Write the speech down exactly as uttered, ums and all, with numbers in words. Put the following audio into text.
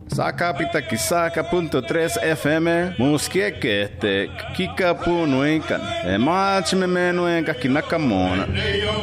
Saca pitaki saca punto tres F M. Muskieke este kika punuikan. E machime menuenka kinakamona.